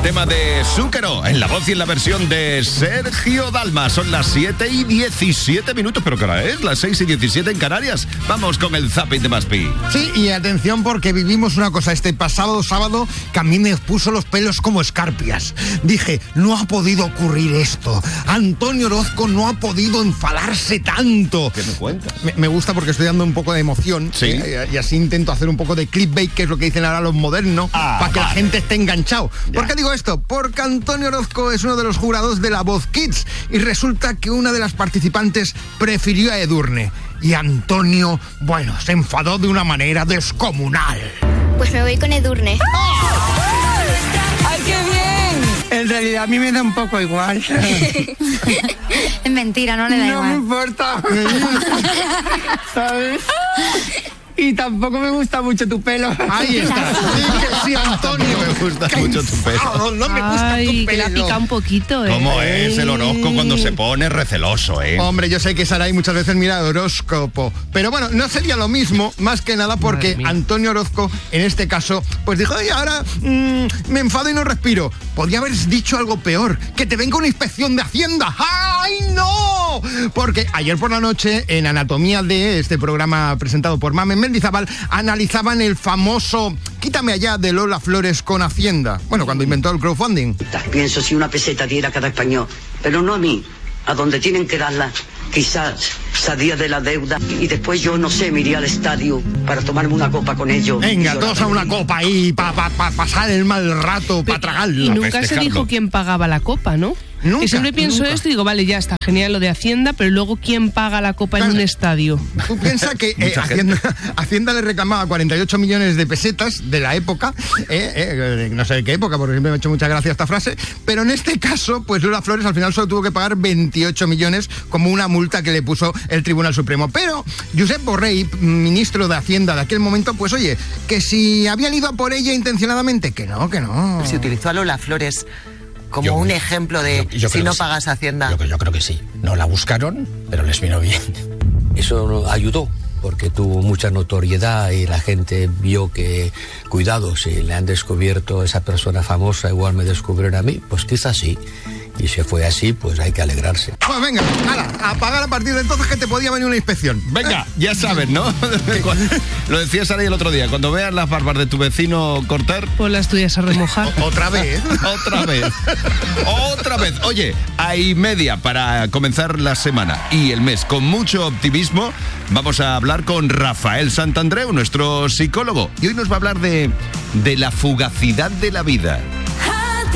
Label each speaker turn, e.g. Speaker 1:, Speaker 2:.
Speaker 1: tema de Zúquero, en la voz y en la versión de Sergio Dalma. Son las 7:17, pero ¿qué hora es? Las 6:17 en Canarias. Vamos con el zapping de Maspi.
Speaker 2: Sí, y atención porque vivimos una cosa este pasado sábado que a mí me puso los pelos como escarpias. Dije, no ha podido ocurrir esto. Antonio Orozco no ha podido enfadarse tanto.
Speaker 1: ¿Qué me cuentas?
Speaker 2: Me gusta porque estoy dando un poco de emoción.
Speaker 1: Sí.
Speaker 2: Y así intento hacer un poco de clickbait, que es lo que dicen ahora los modernos, para que la gente esté enganchado. ¿Por qué digo esto? Porque Antonio Orozco es uno de los jurados de La Voz Kids y resulta que una de las participantes prefirió a Edurne. Y Antonio, bueno, se enfadó de una manera descomunal.
Speaker 3: Pues me voy con Edurne.
Speaker 4: ¡Ay, qué bien! En realidad a mí me da un poco igual.
Speaker 3: Es mentira, no le da igual.
Speaker 4: No me importa. ¿Sabes? Y tampoco me gusta mucho tu pelo.
Speaker 2: Ahí está. Sí, Antonio.
Speaker 1: Me gusta mucho tu pelo.
Speaker 2: No me gusta tu pelo.
Speaker 5: Que la pica un poquito, ¿eh?
Speaker 1: ¿Cómo es el Orozco cuando se pone receloso, eh?
Speaker 2: Hombre, yo sé que Saray muchas veces mira el horóscopo, pero bueno, no sería lo mismo, más que nada porque Antonio Orozco, en este caso, pues dijo, oye, ahora me enfado y no respiro. Podría haber dicho algo peor, que te venga una inspección de Hacienda. ¡Ay, no! Porque ayer por la noche, en Anatomía de este programa presentado por Mamen Mendizábal, analizaban el famoso Quítame allá de Lola Flores con Hacienda. Bueno, cuando inventó el crowdfunding.
Speaker 6: Pienso si una peseta diera cada español, pero no a mí, a donde tienen que darla. Quizás salía de la deuda y después yo, no sé, me iría al estadio para tomarme una copa con ellos.
Speaker 2: Venga, todos a una copa ahí, para pasar el mal rato, para tragarla.
Speaker 5: Y nunca se dijo quién pagaba la copa, ¿no?
Speaker 2: Nunca,
Speaker 5: que siempre pienso esto y digo, vale, ya está genial lo de Hacienda, pero luego ¿quién paga la copa en un estadio?
Speaker 2: Tú piensas que Hacienda le reclamaba 48 millones de pesetas de la época, no sé de qué época, porque siempre me ha hecho mucha gracia esta frase, pero en este caso, pues Lola Flores al final solo tuvo que pagar 28 millones como una multa que le puso el Tribunal Supremo. Pero Josep Borrell, ministro de Hacienda de aquel momento, pues oye, que si habían ido a por ella intencionadamente, que no.
Speaker 7: Se utilizó a Lola Flores como un ejemplo de si no pagas Hacienda.
Speaker 8: Yo creo que sí. No la buscaron, pero les vino bien. Eso ayudó, porque tuvo mucha notoriedad y la gente vio que, cuidado, si le han descubierto a esa persona famosa, igual me descubrieron a mí, pues quizás sí. Y si fue así, pues hay que alegrarse.
Speaker 2: Pues venga, a pagar a partir de entonces que te podía venir una inspección.
Speaker 1: Venga, ya sabes, ¿no? Lo decía Sara el otro día, cuando veas las barbas de tu vecino cortar...
Speaker 5: Pues las tuyas a remojar.
Speaker 2: Otra vez.
Speaker 1: Otra vez. Oye, hay media para comenzar la semana y el mes con mucho optimismo. Vamos a hablar con Rafael Santandreu, nuestro psicólogo. Y hoy nos va a hablar de la fugacidad de la vida.